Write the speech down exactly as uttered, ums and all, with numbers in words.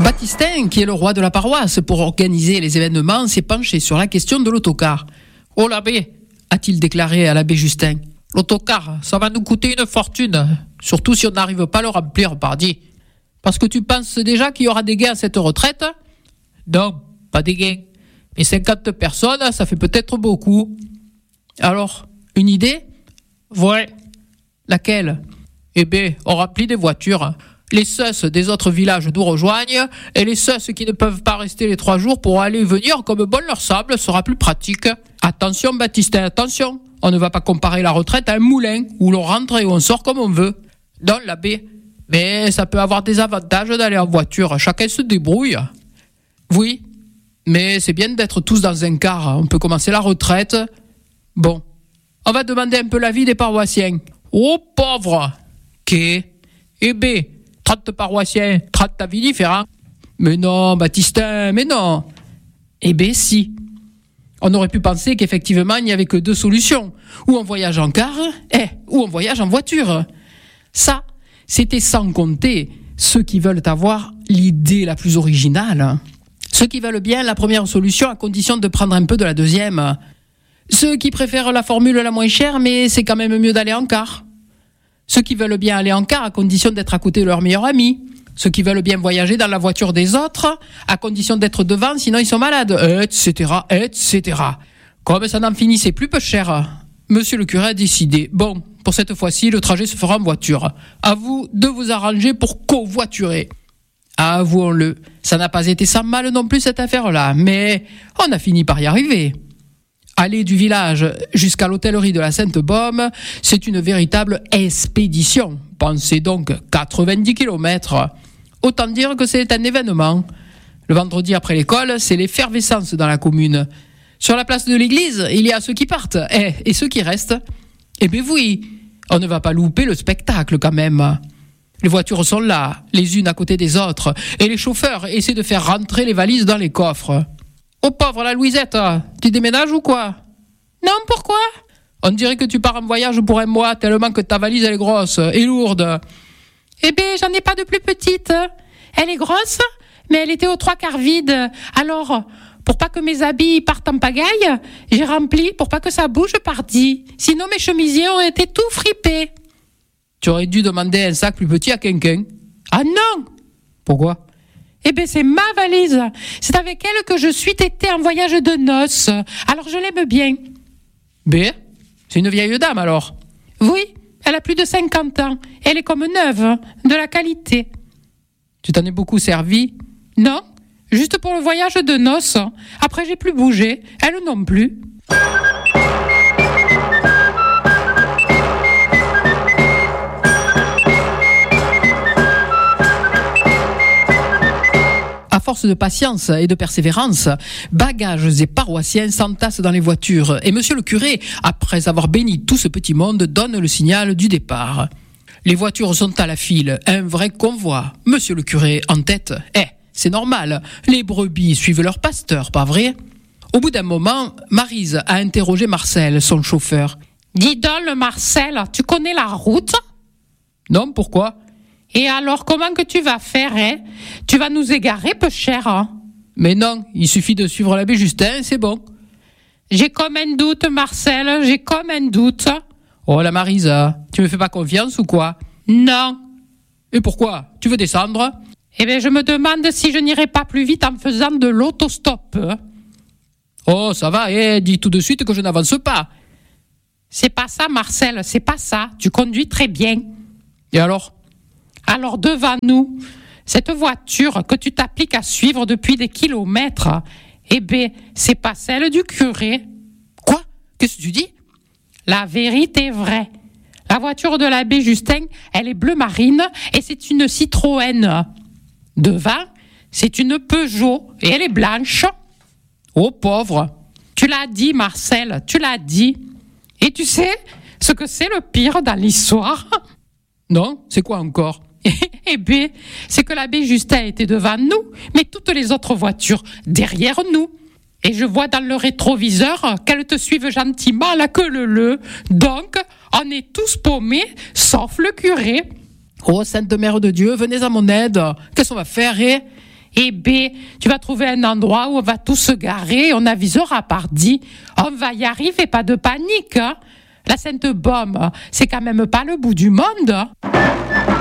Baptistin, qui est le roi de la paroisse pour organiser les événements, s'est penché sur la question de l'autocar. « Oh l'abbé !» a-t-il déclaré à l'abbé Justin. « L'autocar, ça va nous coûter une fortune, surtout si on n'arrive pas à le remplir, pardi. Parce que tu penses déjà qu'il y aura des gains à cette retraite ? Non, pas des gains. Mais cinquante personnes, ça fait peut-être beaucoup. Alors, une idée ? Ouais. Laquelle ? Eh bien, on remplit des voitures. Les S U S des autres villages nous rejoignent, et les S U S qui ne peuvent pas rester les trois jours pour aller et venir comme bon leur semble sera plus pratique. Attention, Baptistin, attention. On ne va pas comparer la retraite à un moulin où l'on rentre et où on sort comme on veut. Non, l'abbé. Mais ça peut avoir des avantages d'aller en voiture. Chacun se débrouille. Oui, mais c'est bien d'être tous dans un car. On peut commencer la retraite. Bon, on va demander un peu l'avis des paroissiens. Oh, pauvre. Qu'est ? Eh bien, trente paroissiens, trente avis différents. Mais non, Baptistin, mais non. Eh bien, si. On aurait pu penser qu'effectivement, il n'y avait que deux solutions. Ou on voyage en car, eh, ou on voyage en voiture. Ça, c'était sans compter ceux qui veulent avoir l'idée la plus originale. Ceux qui veulent bien la première solution à condition de prendre un peu de la deuxième. Ceux qui préfèrent la formule la moins chère, mais c'est quand même mieux d'aller en car. Ceux qui veulent bien aller en car à condition d'être à côté de leur meilleur ami. Ceux qui veulent bien voyager dans la voiture des autres à condition d'être devant, sinon ils sont malades, et cetera, et cetera. Comme ça n'en finissait plus peu cher, monsieur le curé a décidé. Bon, pour cette fois-ci, le trajet se fera en voiture. À vous de vous arranger pour covoiturer. Avouons-le, ça n'a pas été sans mal non plus cette affaire-là, mais on a fini par y arriver. Aller du village jusqu'à l'hôtellerie de la Sainte-Baume, c'est une véritable expédition. Pensez donc quatre-vingt-dix kilomètres. Autant dire que c'est un événement. Le vendredi après l'école, c'est l'effervescence dans la commune. Sur la place de l'église, il y a ceux qui partent, et, et ceux qui restent. Eh bien oui, on ne va pas louper le spectacle quand même. Les voitures sont là, les unes à côté des autres, et les chauffeurs essaient de faire rentrer les valises dans les coffres. Oh pauvre la Louisette, tu déménages ou quoi ? Non, pourquoi ? On dirait que tu pars en voyage pour un mois, tellement que ta valise elle est grosse et lourde. Eh bien, j'en ai pas de plus petite. Elle est grosse, mais elle était aux trois quarts vide. Alors, pour pas que mes habits partent en pagaille, j'ai rempli pour pas que ça bouge pardi. Sinon, mes chemisiers auraient été tout fripés. Tu aurais dû demander un sac plus petit à quelqu'un. Ah non ! Pourquoi ? Eh bien, c'est ma valise. C'est avec elle que je suis été en voyage de noces. Alors, je l'aime bien. Ben, c'est une vieille dame, alors ? Oui, elle a plus de cinquante ans. Elle est comme neuve, de la qualité. Tu t'en es beaucoup servi ? Non, juste pour le voyage de noces. Après, j'ai plus bougé. Elle non plus. À force de patience et de persévérance, bagages et paroissiens s'entassent dans les voitures et monsieur le curé, après avoir béni tout ce petit monde, donne le signal du départ. Les voitures sont à la file, un vrai convoi. Monsieur le curé en tête. Eh, c'est normal, les brebis suivent leur pasteur, pas vrai ? Au bout d'un moment, Maryse a interrogé Marcel, son chauffeur. « Dis donc, le Marcel, tu connais la route ?»« Non, pourquoi ?» Et alors, comment que tu vas faire, hein ? Tu vas nous égarer, peu cher, hein ? Mais non, il suffit de suivre l'abbé Justin, c'est bon. J'ai comme un doute, Marcel, j'ai comme un doute. Oh, la Marisa, tu me fais pas confiance ou quoi ? Non. Et pourquoi ? Tu veux descendre ? Eh bien, je me demande si je n'irai pas plus vite en faisant de l'autostop. Oh, ça va, eh, dis tout de suite que je n'avance pas. C'est pas ça, Marcel, c'est pas ça. Tu conduis très bien. Et alors ? Alors devant nous, cette voiture que tu t'appliques à suivre depuis des kilomètres, eh bien, c'est pas celle du curé. Quoi ? Qu'est-ce que tu dis ? La vérité est vraie. La voiture de l'abbé Justin, elle est bleu marine et c'est une Citroën. Devant, c'est une Peugeot et elle est blanche. Oh pauvre ! Tu l'as dit, Marcel, tu l'as dit. Et tu sais ce que c'est le pire dans l'histoire ? Non, c'est quoi encore ? Eh bien, c'est que l'abbé Justin était devant nous, mais toutes les autres voitures derrière nous. Et je vois dans le rétroviseur qu'elles te suivent gentiment à la queue leu-leu. Donc, on est tous paumés, sauf le curé. Oh, Sainte Mère de Dieu, venez à mon aide. Qu'est-ce qu'on va faire, eh ? Eh ben, tu vas trouver un endroit où on va tous se garer, on avisera pardi. On va y arriver, pas de panique. Hein. La Sainte-Baume, c'est quand même pas le bout du monde.